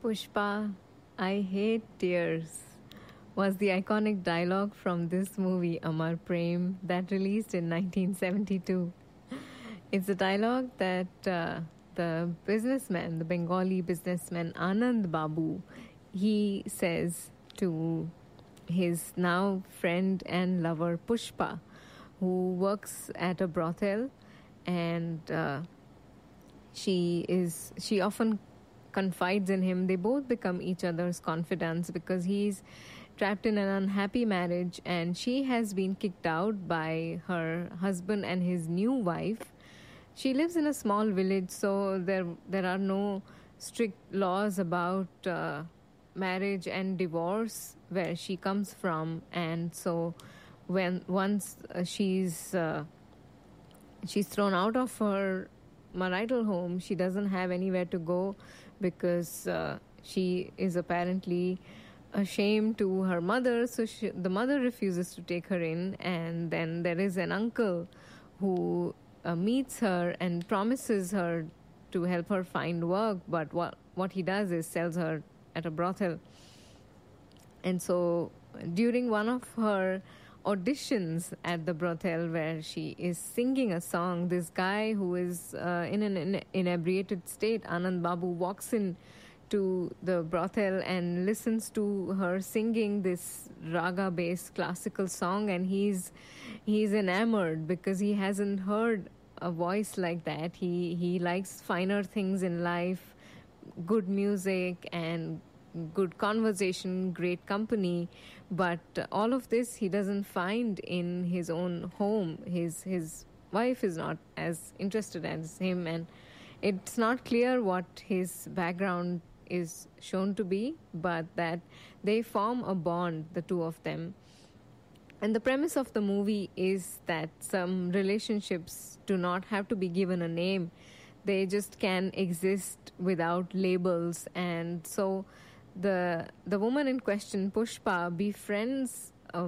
Pushpa, I hate tears was the iconic dialogue from this movie Amar Prem that released in 1972. It's a dialogue that the businessman, the Bengali businessman Anand Babu, he says to his now friend and lover Pushpa, who works at a brothel, and she often confides in him. They both become each other's confidants because he's trapped in an unhappy marriage and she has been kicked out by her husband and his new wife. She lives in a small village, so there are no strict laws about marriage and divorce where she comes from, and so when once she's thrown out of her marital home, she doesn't have anywhere to go because she is apparently ashamed to her mother, so the mother refuses to take her in, and then there is an uncle who meets her and promises her to help her find work, but what he does is sells her at a brothel. And so during one of her auditions at the brothel where she is singing a song, this guy who is in an inebriated state, Anand Babu, walks in to the brothel and listens to her singing this raga based classical song, and he's enamored because he hasn't heard a voice like that. He likes finer things in life, good music and good conversation, great company, but all of this he doesn't find in his own home. His wife is not as interested as him, and it's not clear what his background is shown to be, but that they form a bond, the two of them. And the premise of the movie is that some relationships do not have to be given a name, they just can exist without labels. And so the woman in question, Pushpa, befriends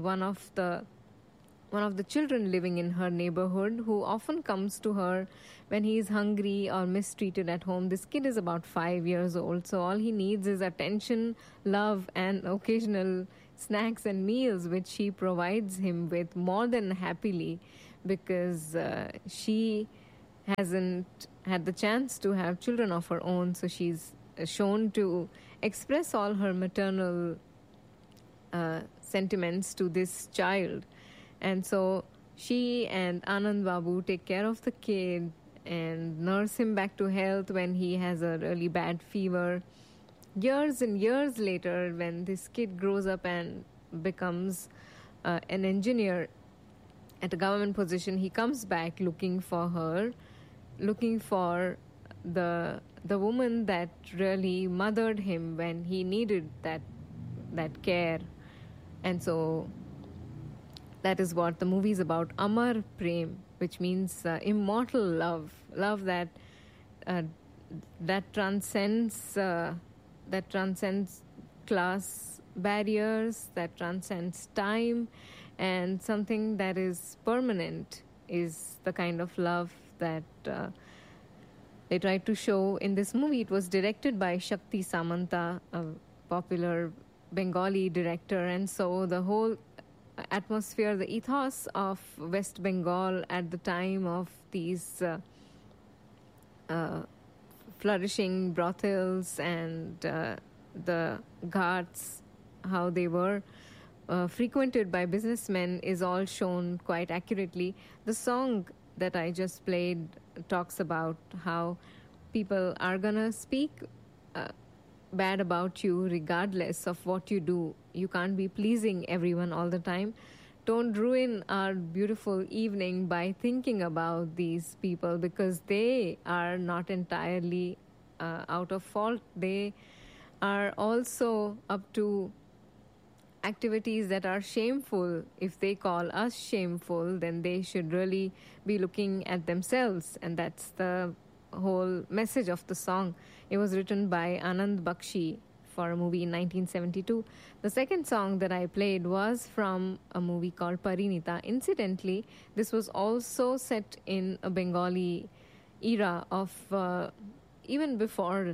one of the children living in her neighborhood, who often comes to her when he is hungry or mistreated at home. This kid is about 5 years old, so all he needs is attention, love, and occasional snacks and meals, which she provides him with more than happily, because she hasn't had the chance to have children of her own, so she's shown to express all her maternal sentiments to this child. And so she and Anand Babu take care of the kid and nurse him back to health when he has a really bad fever. Years and years later, when this kid grows up and becomes an engineer at a government position, he comes back looking for her, looking for the woman that really mothered him when he needed that care. And so that is what the movie is about. Amar Prem, which means immortal love that transcends class barriers, that transcends time, and something that is permanent is the kind of love that they tried to show in this movie. It was directed by Shakti Samanta, a popular Bengali director, and so the whole atmosphere, the ethos of West Bengal at the time of these flourishing brothels and the ghats, how they were frequented by businessmen, is all shown quite accurately. The song that I just played talks about how people are gonna speak bad about you regardless of what you do. You can't be pleasing everyone all the time. Don't ruin our beautiful evening by thinking about these people, because they are not entirely out of fault. They are also up to activities that are shameful. If they call us shameful, then they should really be looking at themselves. And that's the whole message of the song. It was written by Anand Bakshi for a movie in 1972. The second song that I played was from a movie called Parinita. Incidentally, this was also set in a Bengali era of even before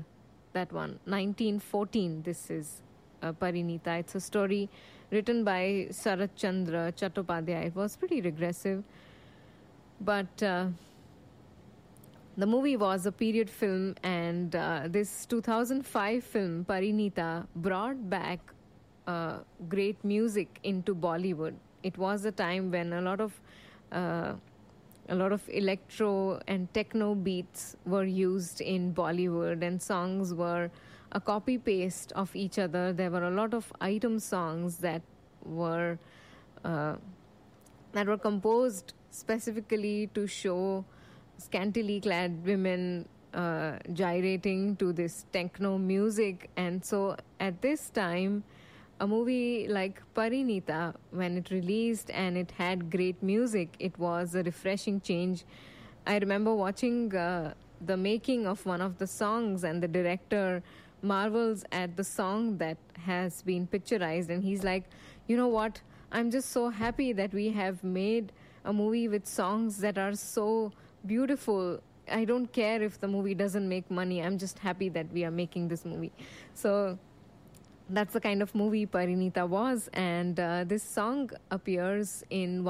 that one. 1914, this is Parinita. It's a story written by Sarat Chandra Chattopadhyay. It was pretty regressive, but the movie was a period film, and this 2005 film, Parinita, brought back great music into Bollywood. It was a time when uh, a lot of electro and techno beats were used in Bollywood, and songs were a copy paste of each other. There were a lot of item songs were uh, that were composed specifically to show scantily clad women gyrating to this techno music. And so at this time, a movie like Parinita, when it released and it had great music, it was a refreshing change. I remember watching the making of one of the songs, and the director marvels at the song that has been picturized, and he's like, you know what, I'm just so happy that we have made a movie with songs that are so beautiful. I don't care if the movie doesn't make money. I'm just happy that we are making this movie. So that's the kind of movie Parinita was, and this song appears in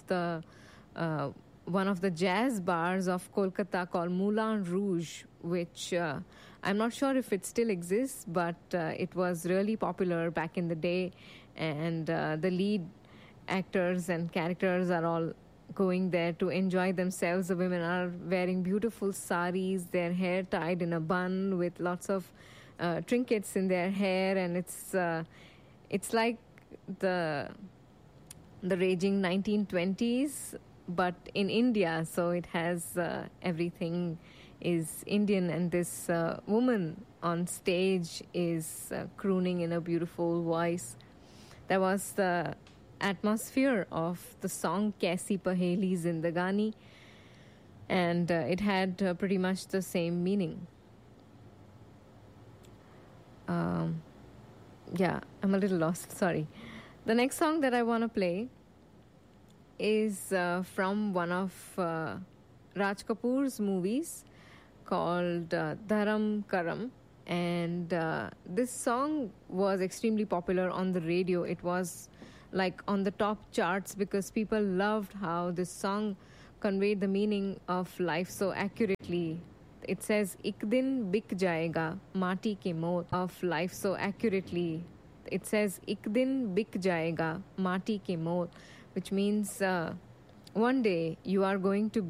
one of the jazz bars of Kolkata called Moulin Rouge, which I'm not sure if it still exists, but it was really popular back in the day, and the lead actors and characters are all going there to enjoy themselves. The women are wearing beautiful saris, their hair tied in a bun with lots of trinkets in their hair, and it's like the raging 1920s, but in India. So it has everything is Indian, and this woman on stage is crooning in a beautiful voice. That was the atmosphere of the song Kaisi Paheli Zindagani, and it had pretty much the same meaning. Yeah, I'm a little lost, sorry. The next song that I want to play is from one of Raj Kapoor's movies called Dharam Karam, and this song was extremely popular on the radio. It was like on the top charts because people loved how this song conveyed the meaning of life so accurately. It says, "Ik din bik jayega, mati ke mol," of life so accurately. It says, "Ik din bik jayega, mati ke mol," which means one day you are going to